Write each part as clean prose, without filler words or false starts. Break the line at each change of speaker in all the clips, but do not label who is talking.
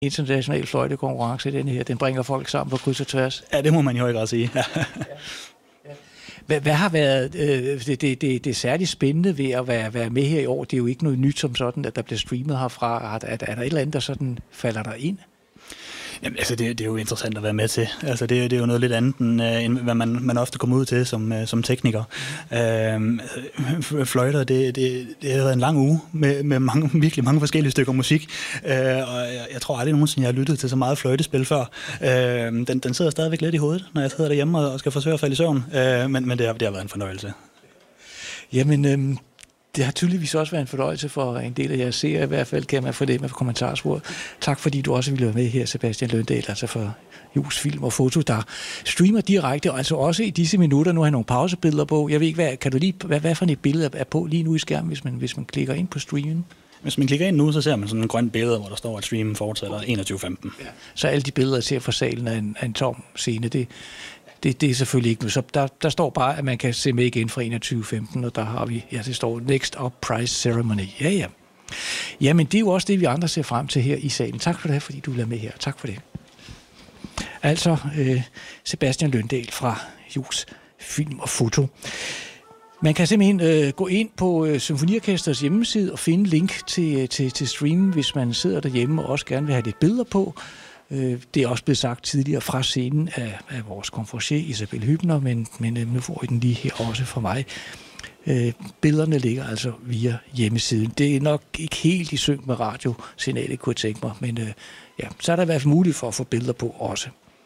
international fløjtekonkurrence i den her. Den bringer folk sammen på kryds og tværs.
Ja, det må man jo ikke sige. Ja.
Hvad har været det særligt spændende ved at være med her i år? Det er jo ikke noget nyt som sådan, at der bliver streamet herfra. Er der et eller andet, der sådan falder der ind?
Jamen, altså, det er jo interessant at være med til. Altså, det er jo noget lidt andet, end hvad man ofte kommer ud til som tekniker. Fløjter, det har været en lang uge med virkelig mange forskellige stykker musik. Og jeg tror aldrig nogensinde, jeg har lyttet til så meget fløjtespil før. Den sidder stadigvæk lidt i hovedet, når jeg sidder derhjemme og skal forsøge at falde i søvn. Men det har været en fornøjelse.
Jamen, det har tydeligvis også været en fornøjelse for en del af jeres seere, i hvert fald kan man få det med kommentarspor. Tak fordi du også ville være med her, Sebastian Løndal, altså for Juhls Film og Foto, der streamer direkte, og altså også i disse minutter. Nu har jeg nogle pausebilleder på. Jeg ved ikke, hvad for et billede er på lige nu i skærmen, hvis man klikker ind på streamen?
Hvis man klikker ind nu, så ser man sådan en grøn billede, hvor der står, at streamen fortsætter 21.15. Ja.
Så alle de billeder, jeg ser fra salen af en tom scene, det er selvfølgelig ikke nu. Så der står bare, at man kan se med igen fra 21.15, og der har vi, det står Next Up Prize Ceremony. Ja. Jamen, det er jo også det, vi andre ser frem til her i salen. Tak for det, fordi du vil med her. Tak for det. Altså, Sebastian Løndal fra Juhls Film og Foto. Man kan simpelthen gå ind på Symfoniorkesters hjemmeside og finde link til streamen, hvis man sidder derhjemme og også gerne vil have lidt billeder på. Det er også blevet sagt tidligere fra scenen af vores konferencier Isabel Hübner, men nu får I den lige her også fra mig. Billederne ligger altså via hjemmesiden. Det er nok ikke helt i synk med radiosignalet, kunne jeg tænke mig, men så er der i hvert fald mulighed for at få billeder på også.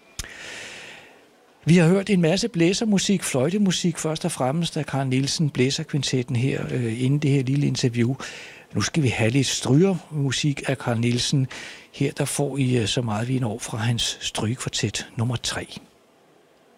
Vi har hørt en masse blæsermusik, fløjtemusik, først og fremmest af Carl Nielsen, blæserkvintetten her, inden det her lille interview. Nu skal vi have lidt strygermusik af Carl Nielsen. Her der får I så meget vi når fra hans strygekvartet nummer 3.